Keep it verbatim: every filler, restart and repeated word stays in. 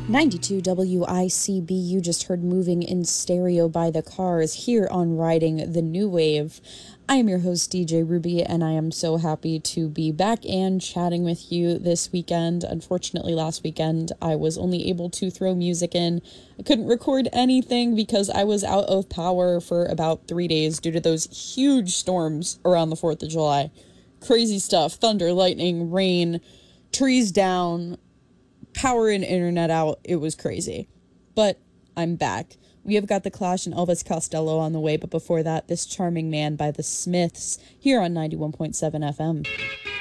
ninety-two W I C B, you just heard Moving in Stereo by The Cars here on Riding the New Wave. I am your host, D J Ruby, and I am so happy to be back and chatting with you this weekend. Unfortunately, last weekend, I was only able to throw music in. I couldn't record anything because I was out of power for about three days due to those huge storms around the fourth of July. Crazy stuff. Thunder, lightning, rain, trees down, power and internet out. It was crazy. But I'm back. We have got The Clash and Elvis Costello on the way, but before that, this charming man by The Smiths here on ninety-one point seven F M.